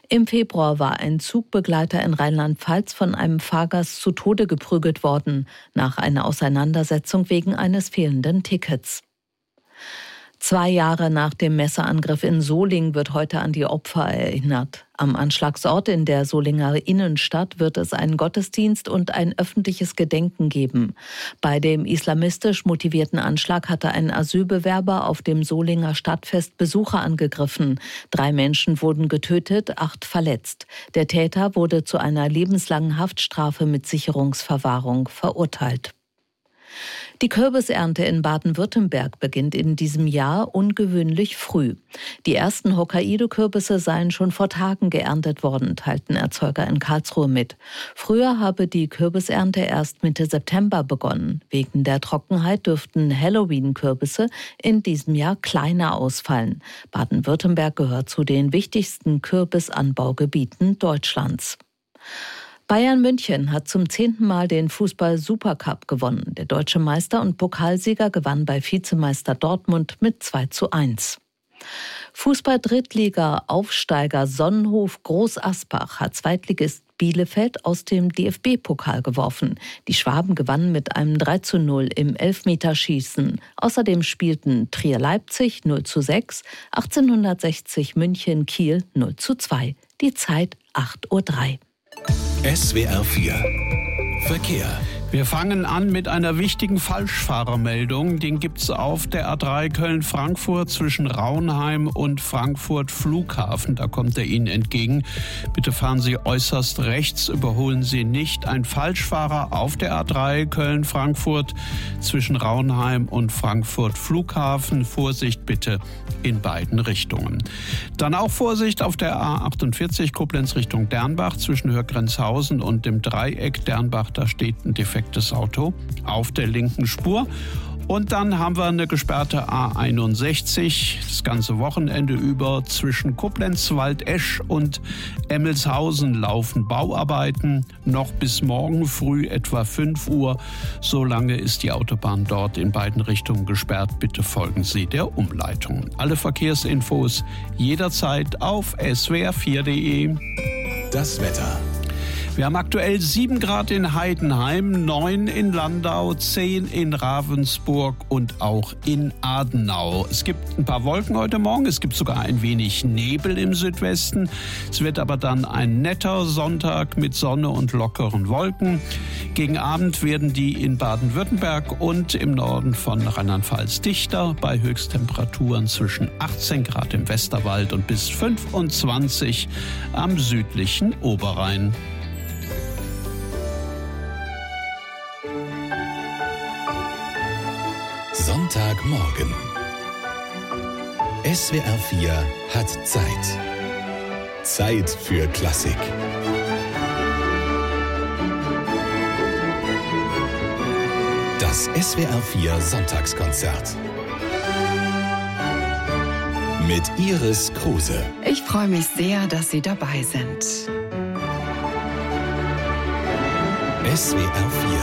Im Februar war ein Zugbegleiter in Rheinland-Pfalz von einem Fahrgast zu Tode geprügelt worden, nach einer Auseinandersetzung wegen eines fehlenden Tickets. 2 Jahre nach dem Messerangriff in Solingen wird heute an die Opfer erinnert. Am Anschlagsort in der Solinger Innenstadt wird es einen Gottesdienst und ein öffentliches Gedenken geben. Bei dem islamistisch motivierten Anschlag hatte ein Asylbewerber auf dem Solinger Stadtfest Besucher angegriffen. 3 Menschen wurden getötet, 8 verletzt. Der Täter wurde zu einer lebenslangen Haftstrafe mit Sicherungsverwahrung verurteilt. Die Kürbisernte in Baden-Württemberg beginnt in diesem Jahr ungewöhnlich früh. Die ersten Hokkaido-Kürbisse seien schon vor Tagen geerntet worden, teilten Erzeuger in Karlsruhe mit. Früher habe die Kürbisernte erst Mitte September begonnen. Wegen der Trockenheit dürften Halloween-Kürbisse in diesem Jahr kleiner ausfallen. Baden-Württemberg gehört zu den wichtigsten Kürbisanbaugebieten Deutschlands. Bayern München hat zum 10. Mal den Fußball-Supercup gewonnen. Der deutsche Meister und Pokalsieger gewann bei Vizemeister Dortmund mit 2:1. Fußball-Drittliga-Aufsteiger Sonnenhof Groß-Asbach hat Zweitligist Bielefeld aus dem DFB-Pokal geworfen. Die Schwaben gewannen mit einem 3:0 im Elfmeterschießen. Außerdem spielten Trier-Leipzig 0:6, 1860 München-Kiel 0:2. Die Zeit 8:03 Uhr. SWR 4 Verkehr. Wir fangen an mit einer wichtigen Falschfahrermeldung. Den gibt's auf der A3 Köln-Frankfurt zwischen Raunheim und Frankfurt Flughafen. Da kommt er Ihnen entgegen. Bitte fahren Sie äußerst rechts, überholen Sie nicht. Ein Falschfahrer auf der A3 Köln-Frankfurt zwischen Raunheim und Frankfurt Flughafen. Vorsicht bitte in beiden Richtungen. Dann auch Vorsicht auf der A48 Koblenz Richtung Dernbach zwischen Hörgrenzhausen und dem Dreieck Dernbach. Da steht ein defektes Auto auf der linken Spur. Und dann haben wir eine gesperrte A61 das ganze Wochenende über zwischen Koblenz, Waldesch und Emmelshausen laufen Bauarbeiten. Noch bis morgen früh etwa 5 Uhr. So lange ist die Autobahn dort in beiden Richtungen gesperrt. Bitte folgen Sie der Umleitung. Alle Verkehrsinfos jederzeit auf swr4.de. Das Wetter. Wir haben aktuell 7 Grad in Heidenheim, 9 in Landau, 10 in Ravensburg und auch in Adenau. Es gibt ein paar Wolken heute Morgen, es gibt sogar ein wenig Nebel im Südwesten. Es wird aber dann ein netter Sonntag mit Sonne und lockeren Wolken. Gegen Abend werden die in Baden-Württemberg und im Norden von Rheinland-Pfalz dichter, bei Höchsttemperaturen zwischen 18 Grad im Westerwald und bis 25 am südlichen Oberrhein. Sonntagmorgen. SWR 4 hat Zeit. Zeit für Klassik. Das SWR 4 Sonntagskonzert. Mit Iris Kruse. Ich freue mich sehr, dass Sie dabei sind. SWR 4